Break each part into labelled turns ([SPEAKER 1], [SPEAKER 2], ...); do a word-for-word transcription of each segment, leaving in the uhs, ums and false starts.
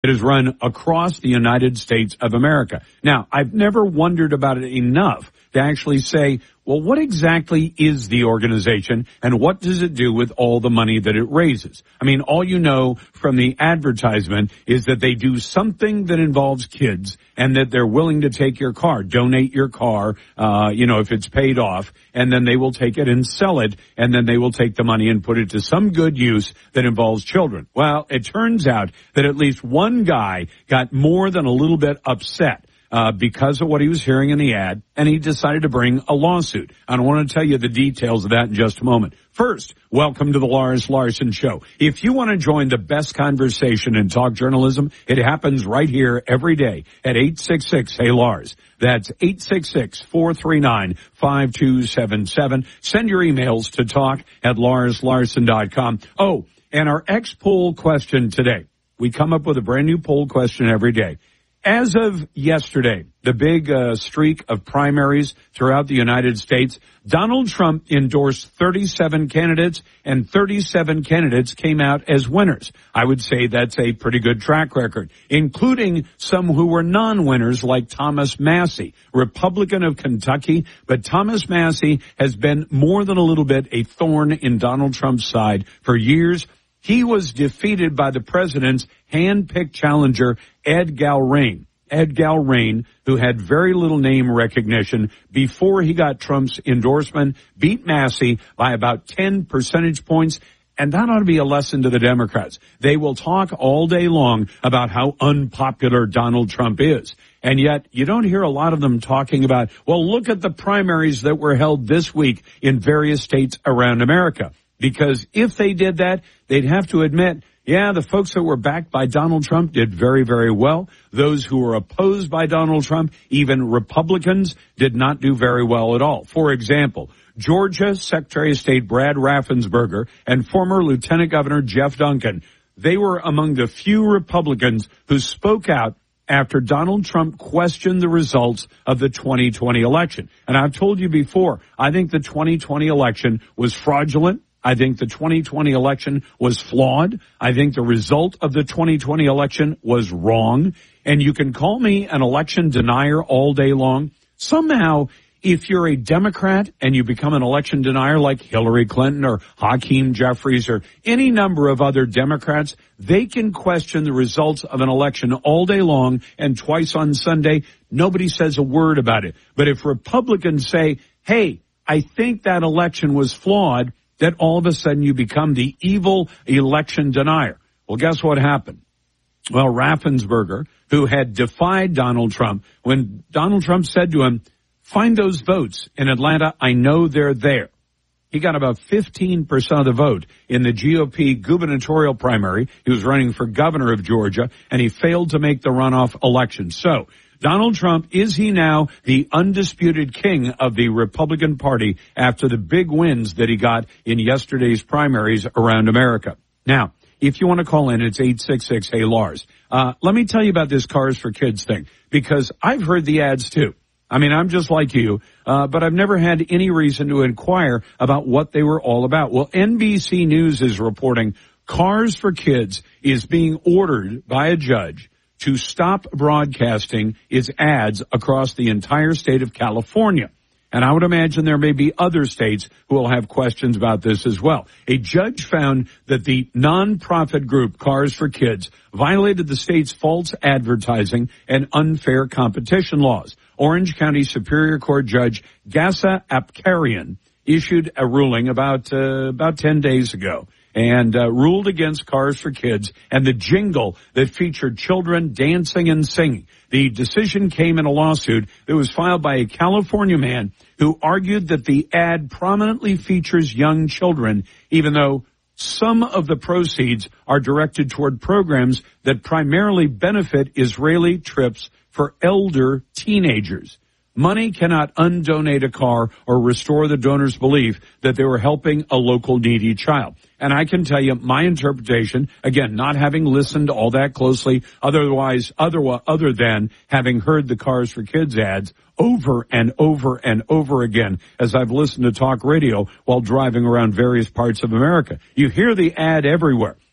[SPEAKER 1] that is run across the United States of America. Now, I've never wondered about it enough to actually say, well, what exactly is the organization and what does it do with all the money that it raises? I mean, all you know from the advertisement is that they do something that involves kids and that they're willing to take your car, donate your car, uh, you know, if it's paid off, and then they will take it and sell it, and then they will take the money and put it to some good use that involves children. Well, it turns out that at least one guy got more than a little bit upset Uh, because of what he was hearing in the ad, and he decided to bring a lawsuit. I don't want to tell you the details of that in just a moment. First, welcome to the Lars Larson Show. If you want to join the best conversation in talk journalism, it happens right here every day at eight six six, hey Lars. That's eight six six, four three nine, five two seven seven. Send your emails to talk at lars larson dot com. Oh, and our X-poll question today. We come up with a brand new poll question every day. As of yesterday, the big uh, streak of primaries throughout the United States, Donald Trump endorsed thirty-seven candidates, and thirty-seven candidates came out as winners. I would say that's a pretty good track record, including some who were non-winners like Thomas Massie, Republican of Kentucky. But Thomas Massie has been more than a little bit a thorn in Donald Trump's side for years. He was defeated by the president's hand-picked challenger, Ed Galrain. Ed Galrain, who had very little name recognition before he got Trump's endorsement, beat Massie by about ten percentage points. And that ought to be a lesson to the Democrats. They will talk all day long about how unpopular Donald Trump is. And yet you don't hear a lot of them talking about, well, look at the primaries that were held this week in various states around America. Because if they did that, they'd have to admit, yeah, the folks that were backed by Donald Trump did very, very well. Those who were opposed by Donald Trump, even Republicans, did not do very well at all. For example, Georgia Secretary of State Brad Raffensperger and former Lieutenant Governor Jeff Duncan, they were among the few Republicans who spoke out after Donald Trump questioned the results of the twenty twenty election. And I've told you before, I think the twenty twenty election was fraudulent. I think the twenty twenty election was flawed. I think the result of the twenty twenty election was wrong. And you can call me an election denier all day long. Somehow, if you're a Democrat and you become an election denier like Hillary Clinton or Hakeem Jeffries or any number of other Democrats, they can question the results of an election all day long, and twice on Sunday, nobody says a word about it. But if Republicans say, hey, I think that election was flawed, that all of a sudden you become the evil election denier. Well, guess what happened? Well, Raffensperger, who had defied Donald Trump, when Donald Trump said to him, find those votes in Atlanta, I know they're there. He got about fifteen percent of the vote in the G O P gubernatorial primary. He was running for governor of Georgia, and he failed to make the runoff election. So, Donald Trump, is he now the undisputed king of the Republican Party after the big wins that he got in yesterday's primaries around America? Now, if you want to call in, it's eight six six, hey Lars. Uh, let me tell you about this Cars for Kids thing, because I've heard the ads too. I mean, I'm just like you, uh, but I've never had any reason to inquire about what they were all about. Well, N B C News is reporting Cars for Kids is being ordered by a judge to stop broadcasting its ads across the entire state of California. And I would imagine there may be other states who will have questions about this as well. A judge found that the nonprofit group Cars for Kids violated the state's false advertising and unfair competition laws. Orange County Superior Court Judge Gasa Apkarian issued a ruling about uh, about ten days ago and uh, ruled against Cars for Kids and the jingle that featured children dancing and singing. The decision came in a lawsuit that was filed by a California man who argued that the ad prominently features young children, even though some of the proceeds are directed toward programs that primarily benefit Israeli trips for elder teenagers. Money cannot undonate a car or restore the donor's belief that they were helping a local needy child. And I can tell you my interpretation, again, not having listened all that closely, otherwise, other, other than having heard the Cars for Kids ads over and over and over again as I've listened to talk radio while driving around various parts of America. You hear the ad everywhere.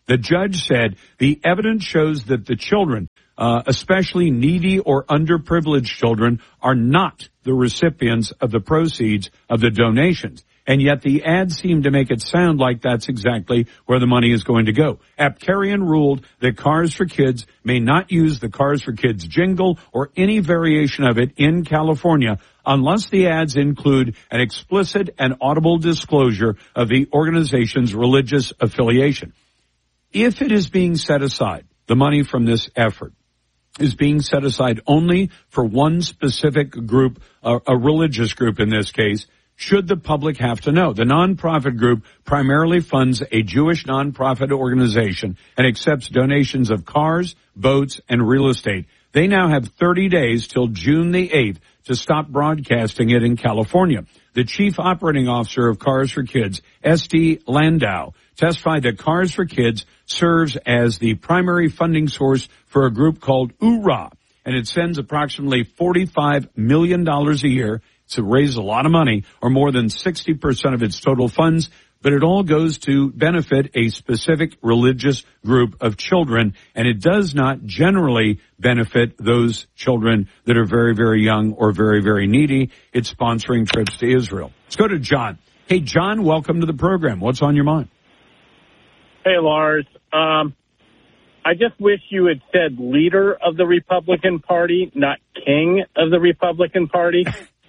[SPEAKER 1] The judge said the evidence shows that the children, uh, especially needy or underprivileged children, are not the recipients of the proceeds of the donations. And yet the ads seem to make it sound like that's exactly where the money is going to go. Apkarian ruled that Cars for Kids may not use the Cars for Kids jingle or any variation of it in California unless the ads include an explicit and audible disclosure of the organization's religious affiliation. If it is being set aside, the money from this effort is being set aside only for one specific group, a, a religious group in this case, should the public have to know? The nonprofit group primarily funds a Jewish nonprofit organization and accepts donations of cars, boats, and real estate. They now have thirty days till June the eighth to stop broadcasting it in California. The chief operating officer of Cars for Kids, Esty Landau, testified that Cars for Kids serves as the primary funding source for a group called U R A, and it sends approximately forty-five million dollars a year to raise a lot of money, or more than sixty percent of its total funds, but it all goes to benefit a specific religious group of children, and it does not generally benefit those children that are very, very young or very, very needy. It's sponsoring trips to Israel. Let's go to John. Hey, John, welcome to the program. What's on your mind?
[SPEAKER 2] Hey, Lars. Um, I just wish you had said leader of the Republican Party, not king of the Republican Party.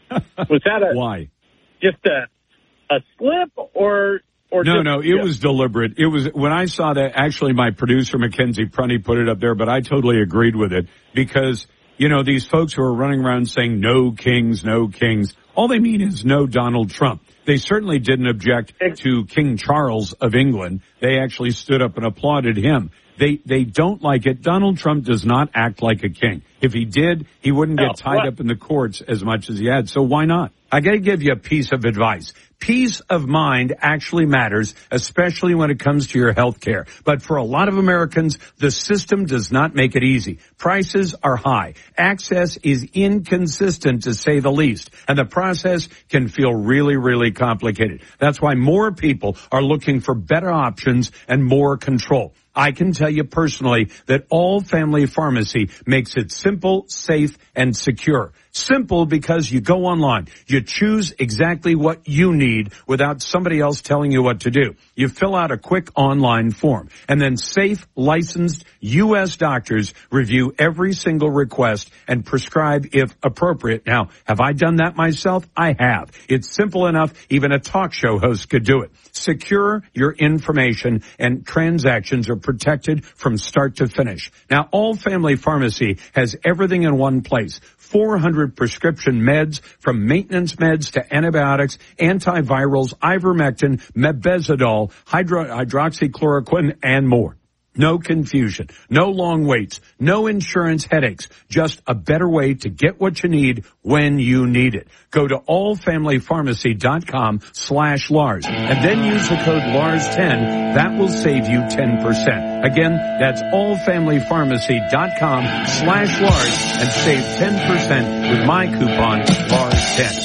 [SPEAKER 2] Was that a
[SPEAKER 1] why?
[SPEAKER 2] Just a a slip or or
[SPEAKER 1] no?
[SPEAKER 2] Just,
[SPEAKER 1] no, it
[SPEAKER 2] yeah.
[SPEAKER 1] was deliberate. It was when I saw that. Actually, my producer Mackenzie Prunty put it up there, but I totally agreed with it because you know these folks who are running around saying no kings, no kings. All they mean is no Donald Trump. They certainly didn't object to King Charles of England. They actually stood up and applauded him. They they don't like it. Donald Trump does not act like a king. If he did, he wouldn't get tied up in the courts as much as he had. So why not? I got to give you a piece of advice. Peace of mind actually matters, especially when it comes to your health care. But for a lot of Americans, the system does not make it easy. Prices are high. Access is inconsistent, to say the least. And the process can feel really, really complicated. That's why more people are looking for better options and more control. I can tell you personally that All Family Pharmacy makes it simple, safe, and secure. Simple because you go online. You choose exactly what you need without somebody else telling you what to do. You fill out a quick online form. And then safe, licensed U S doctors review every single request and prescribe if appropriate. Now, have I done that myself? I have. It's simple enough. Even a talk show host could do it. Secure your information and transactions are protected from start to finish. Now, All Family Pharmacy has everything in one place. four hundred prescription meds, from maintenance meds to antibiotics, antivirals, ivermectin, mebendazole, hydro- hydroxychloroquine, and more. No confusion, no long waits, no insurance headaches, just a better way to get what you need when you need it. Go to all family pharmacy dot com slash Lars and then use the code Lars ten. That will save you ten percent. Again, that's all family pharmacy dot com slash Lars and save ten percent with my coupon Lars ten.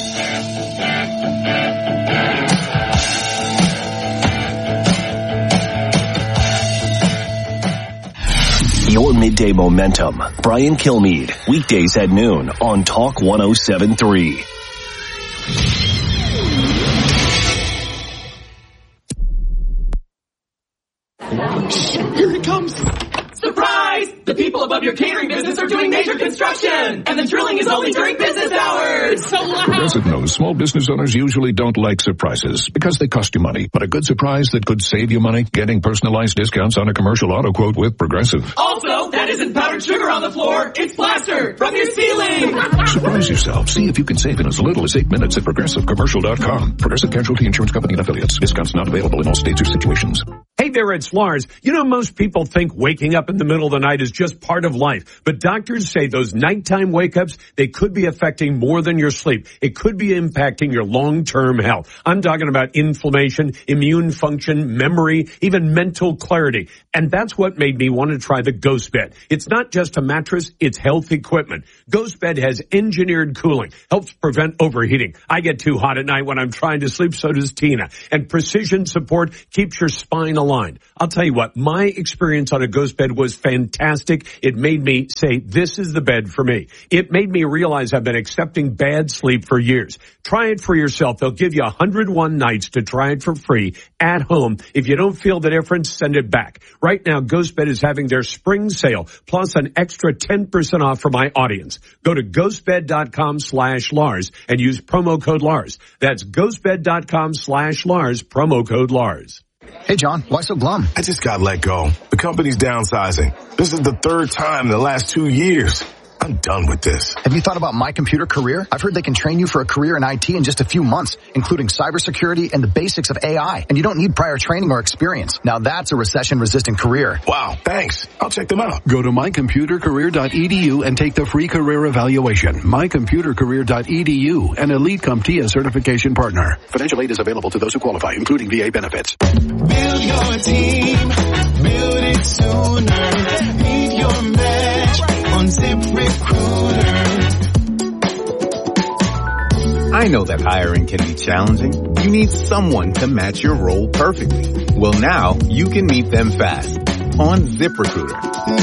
[SPEAKER 3] Your midday momentum. Brian Kilmeade, weekdays at noon on Talk one oh seven point three.
[SPEAKER 4] Here he comes. Surprise! The people above your catering business are doing major construction, and the drilling is only during business hours. So loud.
[SPEAKER 5] Progressive knows small business owners usually don't like surprises because they cost you money. But a good surprise that could save you money, getting personalized discounts on a commercial auto quote with Progressive.
[SPEAKER 4] Also, that isn't powdered sugar on the floor. It's plaster from your ceiling.
[SPEAKER 5] Surprise yourself. See if you can save in as little as eight minutes at progressive commercial dot com. Progressive Casualty Insurance Company and Affiliates. Discounts not available in all states or situations.
[SPEAKER 1] Hey there, it's Lars. You know, most people think waking up in the middle of the night is just part of life. But doctors say those nighttime wake-ups, they could be affecting more than your sleep. It could be impacting your long-term health. I'm talking about inflammation, immune function, memory, even mental clarity. And that's what made me want to try the Ghost Bed. It's not just a mattress, it's health equipment. Ghost Bed has engineered cooling, helps prevent overheating. I get too hot at night when I'm trying to sleep, so does Tina. And precision support keeps your spine aligned. mind. I'll tell you what, my experience on a Ghost bed was fantastic. It made me say, this is the bed for me. It made me realize I've been accepting bad sleep for years. Try it for yourself. They'll give you one hundred one nights to try it for free at home. If you don't feel the difference, send it back. Right now, Ghost Bed is having their spring sale, plus an extra ten percent off for my audience. Go to ghostbed.com slash Lars and use promo code Lars. That's ghostbed.com slash Lars, promo code Lars.
[SPEAKER 6] Hey, John, why so glum?
[SPEAKER 7] I just got let go. The company's downsizing. This is the third time in the last two years. I'm done with this.
[SPEAKER 6] Have you thought about My Computer Career? I've heard they can train you for a career in I T in just a few months, including cybersecurity and the basics of A I. And you don't need prior training or experience. Now that's a recession-resistant career.
[SPEAKER 7] Wow, thanks. I'll check them out.
[SPEAKER 8] Go to my computer career dot e d u and take the free career evaluation. my computer career dot e d u, an Elite CompTIA certification partner. Financial aid is available to those who qualify, including V A benefits.
[SPEAKER 9] Build your team. Build it sooner. Meet your match on ZipRecruiter.
[SPEAKER 10] I know that hiring can be challenging. You need someone to match your role perfectly. Well, now you can meet them fast on ZipRecruiter.